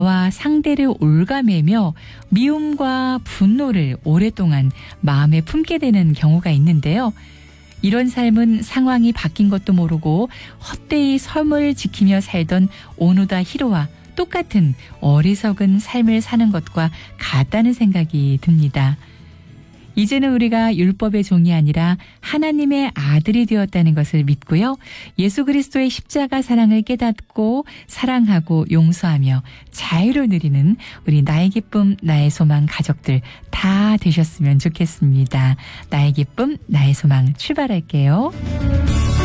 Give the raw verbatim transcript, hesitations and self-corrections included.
와 상대를 올가매며 미움과 분노를 오랫동안 마음에 품게 되는 경우가 있는데요. 이런 삶은 상황이 바뀐 것도 모르고 헛되이 섬을 지키며 살던 오노다 히로와 똑같은 어리석은 삶을 사는 것과 같다는 생각이 듭니다. 이제는 우리가 율법의 종이 아니라 하나님의 아들이 되었다는 것을 믿고요. 예수 그리스도의 십자가 사랑을 깨닫고 사랑하고 용서하며 자유를 누리는 우리 나의 기쁨 나의 소망 가족들 다 되셨으면 좋겠습니다. 나의 기쁨 나의 소망 출발할게요.